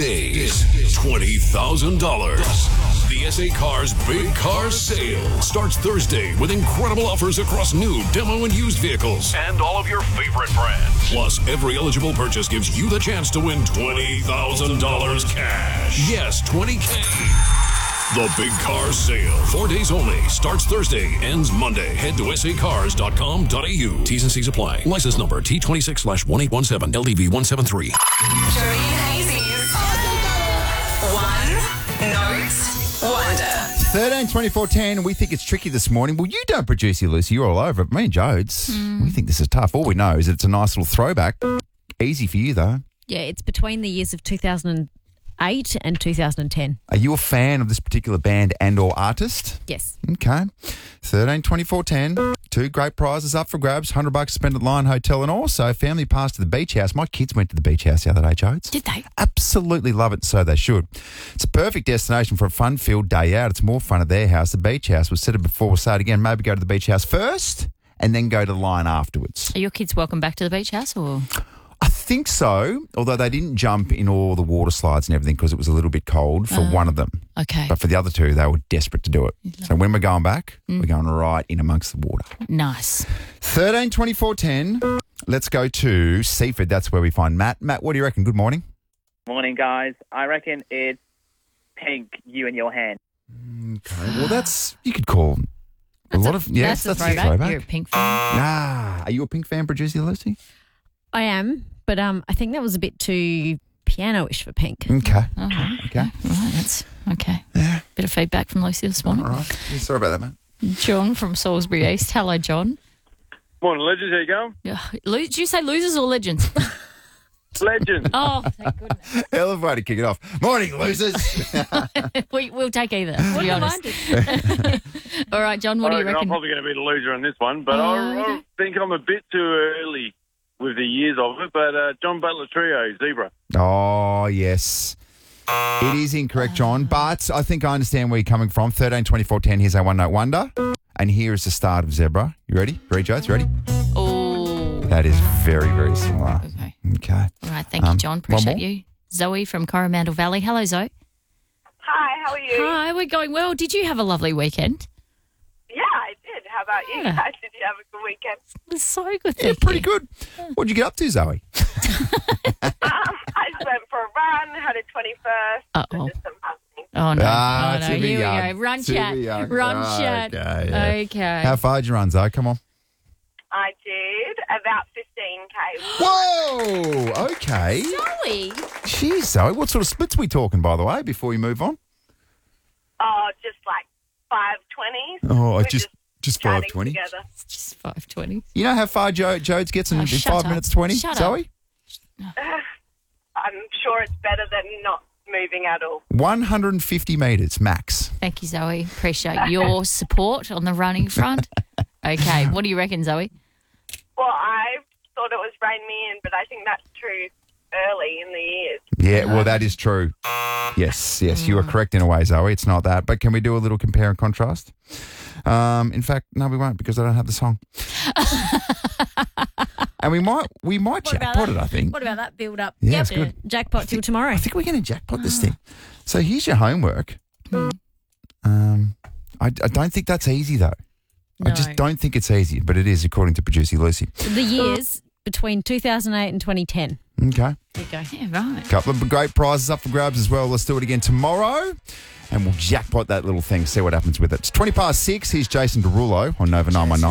days, $20,000. The SA Cars Big Car Sale starts Thursday with incredible offers across new, demo, and used vehicles and all of your favorite brands. Plus, every eligible purchase gives you the chance to win $20,000 cash. Yes, $20K. The Big Car Sale, 4 days only, starts Thursday, ends Monday. Head to sacars.com.au. T's and C's apply. License number T26/1817 LDV 173. Joey and Hazy's One Note Wonder. 13-24-10, we think it's tricky this morning. Well, you don't, Producer Lucy. You're all over it. Me and Jodes, we think this is tough. All we know is that it's a nice little throwback. Easy for you, though. Yeah, it's between the years of 2008 and 2010. Are you a fan of this particular band and or artist? Yes. Okay. 13-24-10. 2 great prizes up for grabs. $100 to spend at Lion Hotel and also family pass to the beach house. My kids went to the beach house the other day, Jodes. Did they? Absolutely love it, so they should. It's a perfect destination for a fun-filled day out. It's more fun at their house. The beach house was said it before. We'll say it again. Maybe go to the beach house first and then go to the Lion afterwards. Are your kids welcome back to the beach house or? I think so, although they didn't jump in all the water slides and everything because it was a little bit cold for one of them. Okay. But for the other 2, they were desperate to do it. So when we're going back, we're going right in amongst the water. Nice. 13-24-10. Let's go to Seaford. That's where we find Matt. Matt, what do you reckon? Good morning. Morning, guys. I reckon it's Pink, You in Your Hand. Okay. Well, that's, you could call a lot of, yes, that's a throwback. You're a Pink fan. Are you a Pink fan, Producer Lucy? I am, but I think that was a bit too piano-ish for Pink. Okay. Okay. Okay. Right, that's okay. Yeah. Bit of feedback from Lucy this morning. All right. Sorry about that, mate. John from Salisbury East. Hello, John. Morning, legends. How you going? Did you say losers or legends? Legends. Oh, thank goodness. Hell of a way to kick it off. Morning, losers. We'll take either, to be honest. All right, John, what do you reckon? I'm probably going to be the loser on this one, but I think I'm a bit too early with the years of it, but John Butler Trio, Zebra. Oh, yes. It is incorrect, John, but I think I understand where you're coming from. 13-24-10, here's our One Note Wonder. And here is the start of Zebra. You ready? Ready, Jodes? Ready? Oh. That is very, very similar. Okay. All right, thank you, John. Appreciate you. Zoe from Coromandel Valley. Hello, Zoe. Hi, how are you? Hi, we're going well. Did you have a lovely weekend? Yeah, I did. How about you guys? Did you have a good weekend? It was so good. Yeah, pretty good. What'd you get up to, Zoe? I just went for a run, had a 21st. Uh-oh. Just some fun things. Oh, no. Ah, Oh, no. too Here young. we go. Run Too chat. young. Run Right, chat. okay, yeah. Okay. How far did you run, Zoe? Come on. I did about 15K. Whoa! Okay. Zoe. Jeez, Zoe. What sort of splits are we talking, by the way, before we move on? Oh, just like 5:20s. Oh, We're just chatting 5:20. together. Just 5:20. You know how far Jodes gets in shut 5 up. minutes 20, Shut up. Zoe? I'm sure it's better than not moving at all. 150 metres, max. Thank you, Zoe. Appreciate your support on the running front. Okay, what do you reckon, Zoe? Well, I thought it was Rain Me In, but I think that's true early in the years. Yeah, well, that is true. Yes, you are correct in a way, Zoe. It's not that. But can we do a little compare and contrast? In fact, no, we won't because I don't have the song. And we might jackpot it, I think. What about that build up? Yeah, it's good. Jackpot till tomorrow. I think we're going to jackpot this thing. So here's your homework. I don't think that's easy, though. No. I just don't think it's easy, but it is, according to Producer Lucy. The years between 2008 and 2010. Okay. There you go. Yeah, right. Couple of great prizes up for grabs as well. Let's do it again tomorrow, and we'll jackpot that little thing, see what happens with it. It's 6:20. Here's Jason Derulo on Nova 919.